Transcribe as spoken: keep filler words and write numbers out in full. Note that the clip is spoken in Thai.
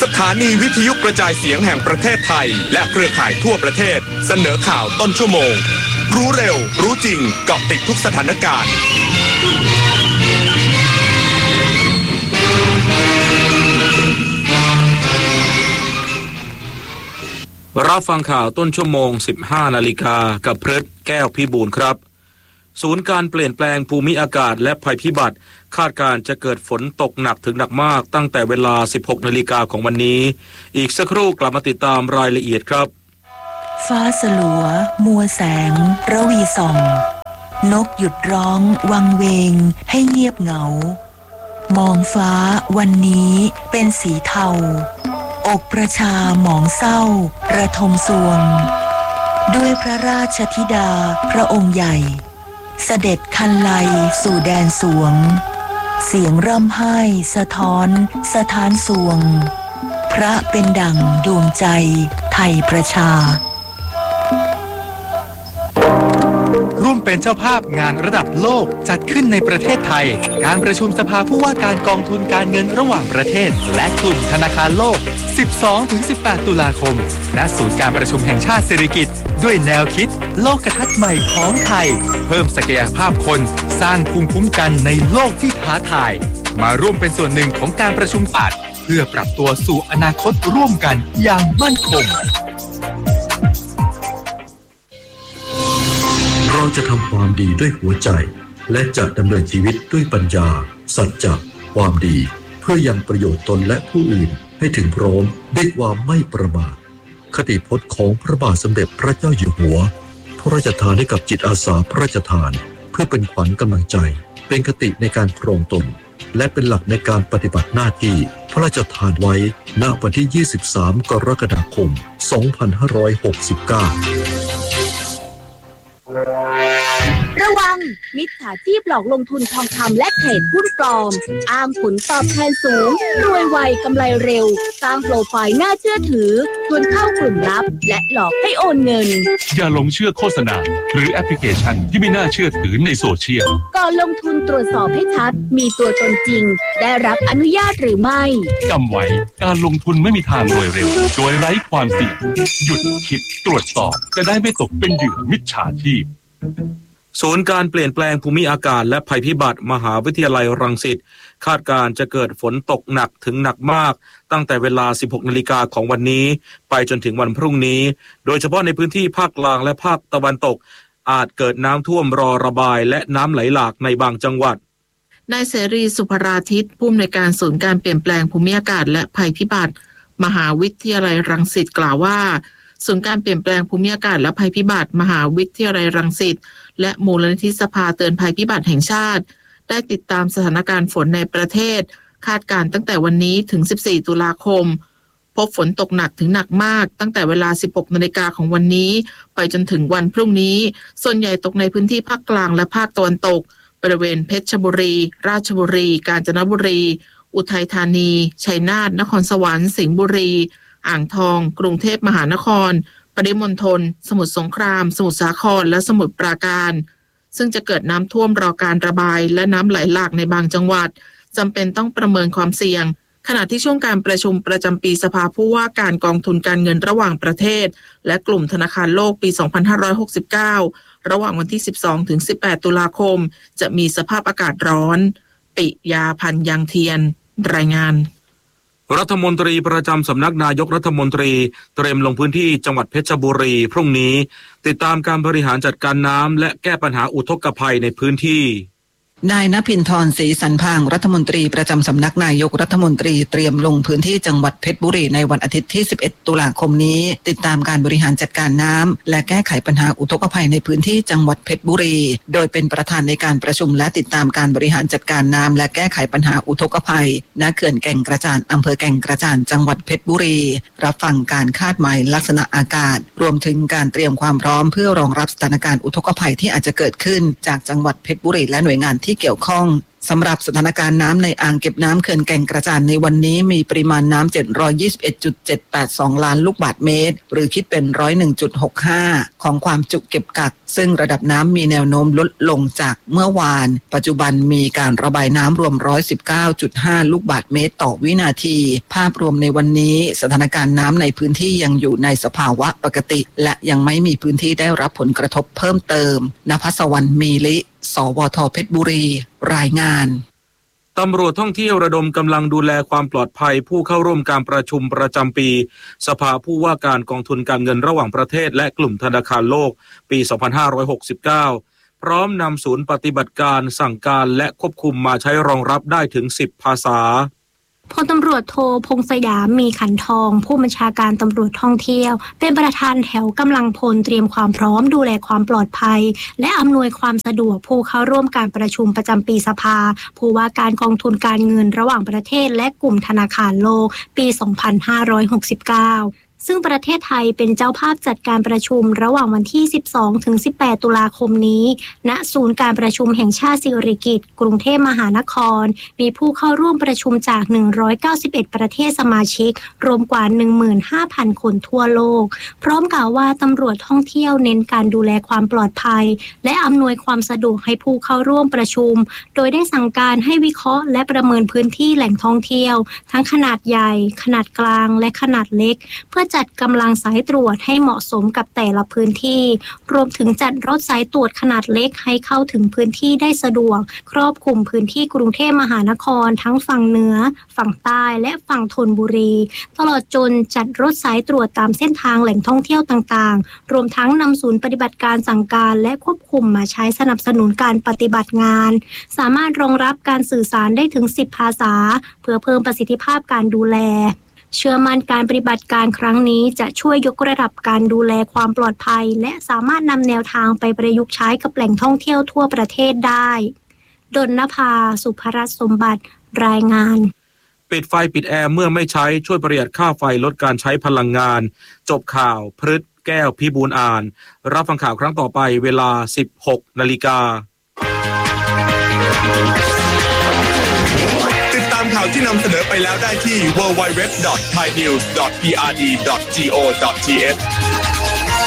ถานีวิทยุกระจายเสียงแห่งประเทศไทยและเครือข่ายทั่วประเทศเสนอข่าวต้นชั่วโมงรู้เร็วรู้จริงเกาะติดทุกสถานการณ์รับฟังข่าวต้นชั่วโมง สิบห้านาฬิกากับเพชรแก้วพิบูลครับศูนย์การเปลี่ยนแปลงภูมิอากาศและภัยพิบัติคาดการจะเกิดฝนตกหนักถึงหนักมากตั้งแต่เวลา สิบหกนาฬิกาของวันนี้อีกสักครู่กลับมาติดตามรายละเอียดครับฟ้าสลัวมัวแสงระวีส่องนกหยุดร้องวังเวงให้เงียบเหงามองฟ้าวันนี้เป็นสีเทาอกประชาหมองเศร้าระทมสวงด้วยพระราชธิดาพระองค์ใหญ่เสด็จคันไลสู่แดนสวงเสียงร่ำไห้สะท้อนสถานสวงพระเป็นดั่งดวงใจไทยประชาร่วมเป็นเจ้าภาพงานระดับโลกจัดขึ้นในประเทศไทยการประชุมสภาผู้ว่าการกองทุนการเงินระหว่างประเทศและกลุ่มธนาคารโลก สิบสองถึงสิบแปด ตุลาคมณศูนย์การประชุมแห่งชาติสิริกิติ์ด้วยแนวคิดโลกทัศน์ใหม่ของไทยเพิ่มศักยภาพคนสร้างภูมิคุ้มกันในโลกที่ท้าทายมาร่วมเป็นส่วนหนึ่งของการประชุมปัดเพื่อปรับตัวสู่อนาคตร่วมกันอย่างมั่นคงเราจะทำความดีด้วยหัวใจและจะดำเนินชีวิตด้วยปัญญาสัจจะความดีเพื่อยังประโยชน์ตนและผู้อื่นให้ถึงพร้อมด้วยความไม่ประมาทคติพจน์ของพระบาทสมเด็จพระเจ้าอยู่หัวพระราชทานให้กับจิตอาสาพระราชทานเพื่อเป็นขวัญกำลังใจเป็นคติในการครองตนและเป็นหลักในการปฏิบัติหน้าที่พระราชทานไว้ณวันที่ยี่สิบสามกรกฎาคมสองพันห้าร้อยหกสิบเก้าระวังมิจฉาชีพหลอกลงทุนทองคำและเทรดหุ้นปลอมอ้างผลตอบแทนสูงรวยไวกำไรเร็วสร้างโปรไฟล์น่าเชื่อถือชวนเข้ากลุ่มลับและหลอกให้โอนเงินอย่าหลงเชื่อโฆษณาหรือแอปพลิเคชันที่ไม่น่าเชื่อถือในโซเชียลก่อนลงทุนตรวจสอบให้ชัดมีตัวตนจริงได้รับอนุญาตหรือไม่จำไว้การลงทุนไม่มีทางรวยเร็วโดยไร้ความเสี่ยงหยุดคิดตรวจสอบจะได้ไม่ตกเป็นเหยื่อมิจฉาชีพศูนย์การเปลี่ยนแปลงภูมิอากาศและภัยพิบัติมหาวิทยาลัยรังสิตคาดการจะเกิดฝนตกหนักถึงหนักมากตั้งแต่เวลา สิบหกนาฬิกาของวันนี้ไปจนถึงวันพรุ่งนี้โดยเฉพาะในพื้นที่ภาคกลางและภาคตะวันตกอาจเกิดน้ำท่วมรอระบายและน้ำไหลหลากในบางจังหวัดนายเสรีสุภราทิตผู้อำนวยการศูนย์การเปลี่ยนแปลงภูมิอากาศและภัยพิบัติมหาวิทยาลัยรังสิตกล่าวว่าศูนย์การเปลี่ยนแปลงภูมิอากาศและภัยพิบัติมหาวิทยาลัยรังสิตและมูลนิธิสภาเตือนภัยพิบัติแห่งชาติได้ติดตามสถานการณ์ฝนในประเทศคาดการณ์ตั้งแต่วันนี้ถึงสิบสี่ตุลาคมพบฝนตกหนักถึงหนักมากตั้งแต่เวลา สิบหกนาฬิกาของวันนี้ไปจนถึงวันพรุ่งนี้ส่วนใหญ่ตกในพื้นที่ภาคกลางและภาคตะวันตกบริเวณเพชรบุรีราชบุรีกาญจนบุรีอุทัยธานีชัยนาทนครสวรรค์สิงห์บุรีอ่างทองกรุงเทพมหานครปริมณฑลสมุทรสงครามสมุทรสาครและสมุทรปราการซึ่งจะเกิดน้ำท่วมรอการระบายและน้ำไหลหลากในบางจังหวัดจำเป็นต้องประเมินความเสี่ยงขณะที่ช่วงการประชุมประจำปีสภาผู้ว่าการกองทุนการเงินระหว่างประเทศและกลุ่มธนาคารโลกปีสองพันห้าร้อยหกสิบเก้าระหว่างวันที่สิบสองถึงสิบแปดตุลาคมจะมีสภาพอากาศร้อนปิยาพันธ์ยังเทียนรายงานรัฐมนตรีประจำสำนักนายกรัฐมนตรีเตรียมลงพื้นที่จังหวัดเพชรบุรีพรุ่งนี้ติดตามการบริหารจัดการน้ำและแก้ปัญหาอุทกภัยในพื้นที่นายณภินทร์ ศรีสันพางรัฐมนตรีประจำสำนักนายกรัฐมนตรีเตรียมลงพื้นที่จังหวัดเพชรบุรีในวันอาทิตย์ที่สิบเอ็ดตุลาคมนี้ติดตามการบริหารจัดการน้ำและแก้ไขปัญหาอุทกภัยในพื้นที่จังหวัดเพชรบุรีโดยเป็นประธานในการประชุมและติดตามการบริหารจัดการน้ำและแก้ไขปัญหาอุทกภัยณเขื่อนแก่งกระจานอำเภอแก่งกระจานจังหวัดเพชรบุรีรับฟังการคาดหมายลักษณะอากาศรวมถึงการเตรียมความพร้อมเพื่อรองรับสถานการณ์อุทกภัยที่อาจจะเกิดขึ้นจากจังหวัดเพชรบุรีและหน่วยงานที่เกี่ยวข้องสำหรับสถานการณ์น้ำในอ่างเก็บน้ำเขื่อนแก่งกระจานในวันนี้มีปริมาณน้ำ เจ็ดร้อยยี่สิบเอ็ดจุดเจ็ดแปดสอง ล้านลูกบาศก์เมตรหรือคิดเป็น หนึ่งร้อยเอ็ดจุดหกห้า ของความจุเก็บกักซึ่งระดับน้ำมีแนวโน้มลดลงจากเมื่อวานปัจจุบันมีการระบายน้ำรวม หนึ่งร้อยสิบเก้าจุดห้า ลูกบาศก์เมตรต่อวินาทีภาพรวมในวันนี้สถานการณ์น้ำในพื้นที่ยังอยู่ในสภาวะปกติและยังไม่มีพื้นที่ได้รับผลกระทบเพิ่มเติมณภัสวรรณมีลิสวท.เพชรบุรีรายงานตำรวจท่องเที่ยวระดมกำลังดูแลความปลอดภัยผู้เข้าร่วมการประชุมประจำปีสภาผู้ว่าการกองทุนการเงินระหว่างประเทศและกลุ่มธนาคารโลกปี สองพันห้าร้อยหกสิบเก้า พร้อมนำศูนย์ปฏิบัติการสั่งการและควบคุมมาใช้รองรับได้ถึงสิบภาษาพลตำรวจโทพงษ์สยามมีขันทองผู้บัญชาการตำรวจท่องเที่ยวเป็นประธานแถวกำลังพลเตรียมความพร้อมดูแลความปลอดภัยและอำนวยความสะดวกผู้เข้าร่วมการประชุมประจำปีสภาผู้ว่าการกองทุนการเงินระหว่างประเทศและกลุ่มธนาคารโลกปี สองพันห้าร้อยหกสิบเก้าซึ่งประเทศไทยเป็นเจ้าภาพจัดการประชุมระหว่างวันที่ สิบสองถึงสิบแปด ตุลาคมนี้ณศูนย์การประชุมแห่งชาติสิริกิติ์กรุงเทพมหานครมีผู้เข้าร่วมประชุมจากหนึ่งร้อยเก้าสิบเอ็ดประเทศสมาชิกรวมกว่า หนึ่งหมื่นห้าพัน คนทั่วโลกพร้อมกล่าวว่าตำรวจท่องเที่ยวเน้นการดูแลความปลอดภัยและอำนวยความสะดวกให้ผู้เข้าร่วมประชุมโดยได้สั่งการให้วิเคราะห์และประเมินพื้นที่แหล่งท่องเที่ยวทั้งขนาดใหญ่ขนาดกลางและขนาดเล็กเพื่อจัดกำลังสายตรวจให้เหมาะสมกับแต่ละพื้นที่รวมถึงจัดรถสายตรวจขนาดเล็กให้เข้าถึงพื้นที่ได้สะดวกครอบคลุมพื้นที่กรุงเทพมหานครทั้งฝั่งเหนือฝั่งใต้และฝั่งธนบุรีตลอดจนจัดรถสายตรวจตามเส้นทางแหล่งท่องเที่ยวต่างๆรวมทั้งนำศูนย์ปฏิบัติการสั่งการและควบคุมมาใช้สนับสนุนการปฏิบัติงานสามารถรองรับการสื่อสารได้ถึงสิบภาษาเพื่อเพิ่มประสิทธิภาพการดูแลเชื่อมั่นการปฏิบัติการครั้งนี้จะช่วยยกระดับการดูแลความปลอดภัยและสามารถนำแนวทางไปประยุกต์ใช้กับแหล่งท่องเที่ยวทั่วประเทศได้ดลนภาสุภรัตน์สมบัติรายงานปิดไฟปิดแอร์เมื่อไม่ใช้ช่วยประหยัดค่าไฟลดการใช้พลังงานจบข่าวพฤษแก้วพิบูลอ่านรับฟังข่าวครั้งต่อไปเวลา สิบหกนาฬิกาติดตามข่าวที่นำเสนอไปแล้วได้ที่ ดับเบิลยู ดับเบิลยู ดับเบิลยู ดอท ไทยนิวส์ ดอท พี อาร์ ดี ดอท จี โอ ดอท ที เอช